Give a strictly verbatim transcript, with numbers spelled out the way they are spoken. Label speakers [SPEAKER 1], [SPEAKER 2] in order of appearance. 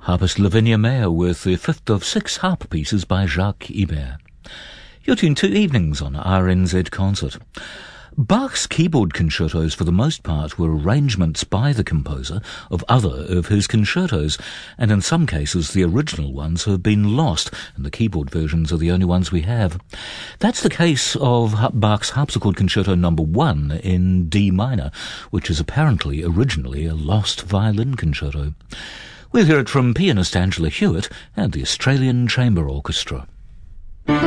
[SPEAKER 1] Harpist Lavinia Mayer with the fifth of six harp pieces by Jacques Ibert. You're tuned to Evenings on R N Z Concert. Bach's keyboard concertos, for the most part, were arrangements by the composer of other of his concertos, and in some cases the original ones have been lost, and the keyboard versions are the only ones we have. That's the case of Bach's Harpsichord Concerto number one in D minor, which is apparently originally a lost violin concerto. We'll hear it from pianist Angela Hewitt and the Australian Chamber Orchestra.